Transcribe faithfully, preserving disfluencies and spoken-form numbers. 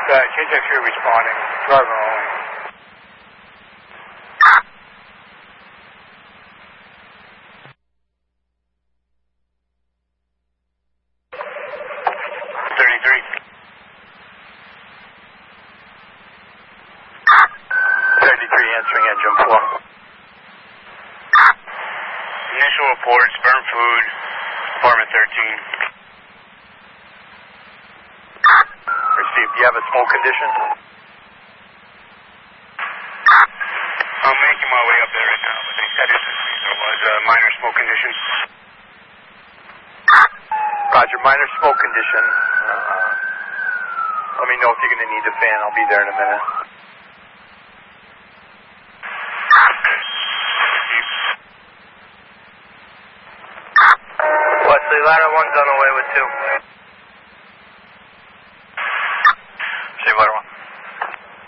Uh, K J Q responding. Driver only. thirty-three. thirty-three answering engine four. Initial reports, burnt food, apartment thirteen. Received. Do you have a smoke condition? I'm making my way up there right now, but they said it, there was a minor smoke condition. Roger, minor smoke condition. Uh, let me know if you're going to need a fan. I'll be there in a minute. Wesley, ladder one's on the way with two.